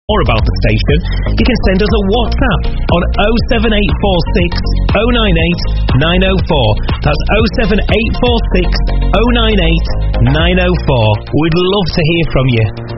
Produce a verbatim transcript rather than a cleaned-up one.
More about the station, you can send us a WhatsApp on oh seven eight four six, oh nine eight, nine oh four. That's oh seven eight four six, oh nine eight, nine oh four. We'd love to hear from you.